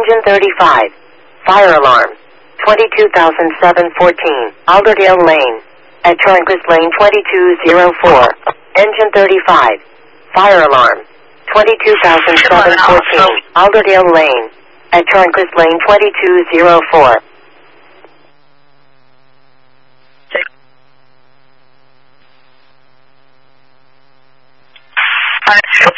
Engine 35. Fire alarm. 22,714. Alderdale Lane. At Turnquist Lane 2204. Engine 35. Fire alarm. 22,714. Alderdale Lane. At Turnquist Lane 2204. Alright.